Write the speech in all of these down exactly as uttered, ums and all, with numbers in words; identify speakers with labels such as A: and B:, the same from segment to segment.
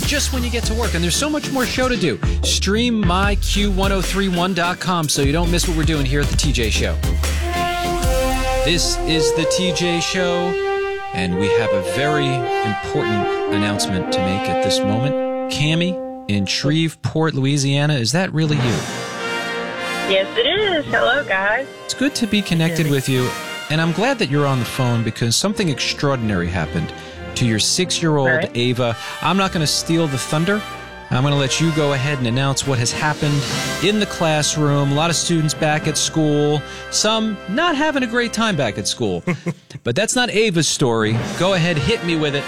A: just when you get to work. And there's so much more show to do. Stream my q ten thirty-one dot com so you don't miss what we're doing here at the T J Show. This is the T J Show, and we have a very important announcement to make at this moment. Cammie in Shreveport, Louisiana, is that really you?
B: Yes, it is. Hello, guys.
A: It's good to be connected with you, and I'm glad that you're on the phone because something extraordinary happened to your six-year-old
B: Right.
A: Ava. I'm not going to steal the thunder. I'm going to let you go ahead and announce what has happened in the classroom. A lot of students back at school, some not having a great time back at school. But that's not Ava's story. Go ahead, hit me with it.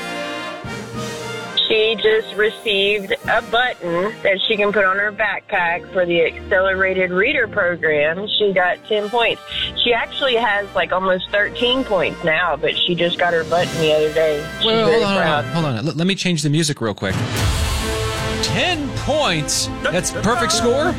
B: She just received a button that she can put on her backpack for the Accelerated Reader program. She got ten points. She actually has like almost thirteen points now, but she just got her button the other day. She's
A: Well,
B: very
A: hold on,
B: proud.
A: hold on. Hold on. Let, let me change the music real quick. Ten points? That's perfect score?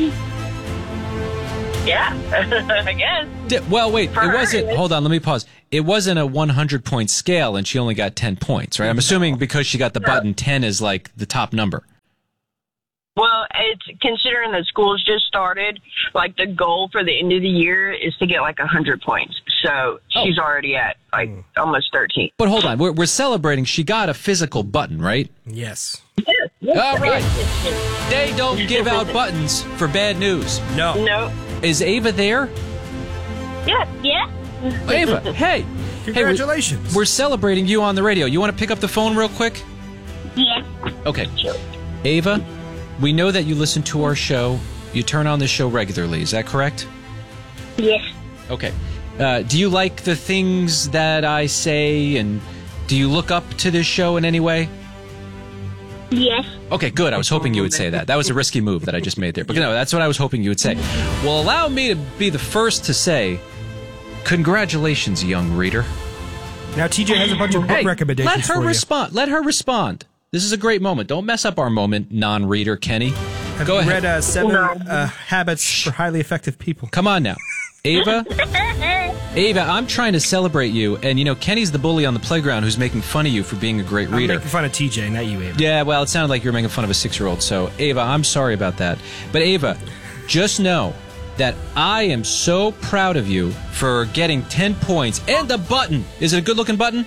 B: Yeah, I guess.
A: Di- Well, wait,
B: For
A: it
B: her,
A: wasn't,
B: it is.
A: hold on, let me pause. It wasn't a one hundred point scale and she only got ten points, right? I'm assuming because she got the button, ten is like the top number.
B: Well, it's considering that school's just started, like the goal for the end of the year is to get like one hundred points. So she's already at like almost thirteen.
A: But hold on, we're, we're celebrating. She got a physical button, right?
C: Yes.
A: All right. They don't give out buttons for bad news.
C: No.
B: No.
A: Is Ava there?
B: Yeah. Yeah.
A: Ava, hey.
C: Congratulations.
A: Hey, we're, we're celebrating you on the radio. You want to pick up the phone real quick?
B: Yeah.
A: Okay. Ava, we know that you listen to our show. You turn on the show regularly. Is that correct?
B: Yes.
A: Okay. Uh, do you like the things that I say, and do you look up to this show in any way?
B: Yes.
A: Okay, good. I was hoping you would say that. That was a risky move that I just made there. But no, that's what I was hoping you would say. Well, allow me to be the first to say, congratulations, young reader.
C: Now T J has a bunch of book
A: Hey,
C: recommendations
A: let her
C: for you.
A: respond. Let her respond. This is a great moment. Don't mess up our moment, non-reader Kenny.
C: Have
A: Go
C: you
A: ahead.
C: read uh, Seven
B: No.
C: uh, Habits for Highly Effective People?
A: Come on now. Ava? Ava, I'm trying to celebrate you, and you know, Kenny's the bully on the playground who's making fun of you for being a great
C: I'm
A: reader.
C: making fun of T J, not you, Ava.
A: Yeah, well, it sounded like you were making fun of a six-year-old, so Ava, I'm sorry about that. But Ava, just know that I am so proud of you for getting ten points and a button. Is it a good-looking button?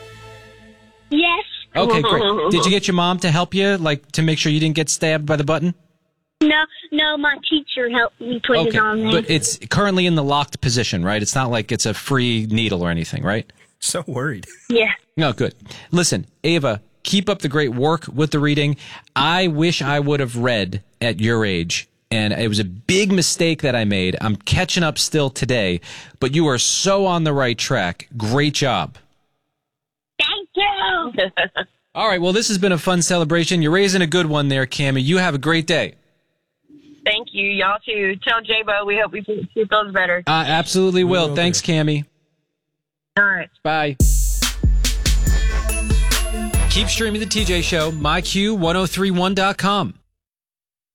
D: Yes.
A: Okay, great. Did you get your mom to help you, like, to make sure you didn't get stabbed by the button?
D: No, no, my teacher helped me put
A: Okay,
D: it on there.
A: but it's currently in the locked position, right? It's not like it's a free needle or anything, right?
C: So worried.
D: Yeah.
A: No, good. Listen, Ava, keep up the great work with the reading. I wish I would have read at your age, and it was a big mistake that I made. I'm catching up still today, but you are so on the right track. Great job.
D: Thank you.
A: All right, well, this has been a fun celebration. You're raising a good one there, Cammie. You have a great day.
B: Thank you. Y'all too. Tell J-Bo we hope we she feels better.
A: I absolutely will.
C: will
A: Thanks,
C: do.
A: Cammie.
B: All right.
A: Bye. Keep streaming the T J Show, my q ten thirty-one dot com.